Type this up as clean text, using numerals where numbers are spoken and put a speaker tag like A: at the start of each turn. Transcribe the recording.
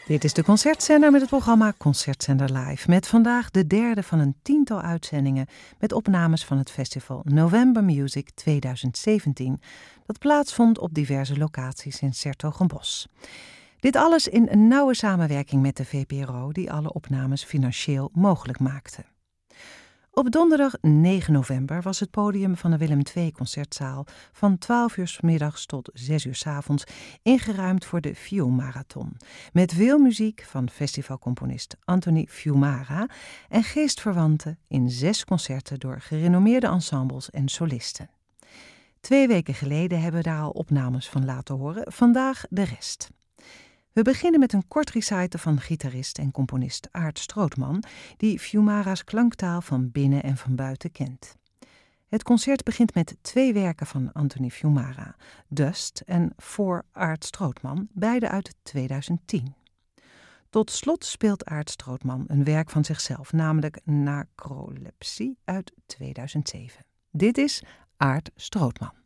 A: Dit is de Concertzender met het programma Concertzender Live. Met vandaag de derde van een tiental uitzendingen met opnames van het festival November Music 2017. Dat plaatsvond op diverse locaties in 's-Hertogenbosch. Dit alles in een nauwe samenwerking met de VPRO die alle opnames financieel mogelijk maakte. Op donderdag 9 november was het podium van de Willem II Concertzaal van 12 uur 's middags tot 6 uur 's avonds ingeruimd voor de Fiumarathon. Met veel muziek van festivalcomponist Anthony Fiumara en geestverwanten in 6 concerten door gerenommeerde ensembles en solisten. 2 weken geleden hebben we daar al opnames van laten horen, vandaag de rest. We beginnen met een kort recital van gitarist en componist Aart Strootman, die Fiumara's klanktaal van binnen en van buiten kent. Het concert begint met 2 werken van Anthony Fiumara, Dust en For Aart Strootman, beide uit 2010. Tot slot speelt Aart Strootman een werk van zichzelf, namelijk Narcolepsie uit 2007. Dit is Aart Strootman.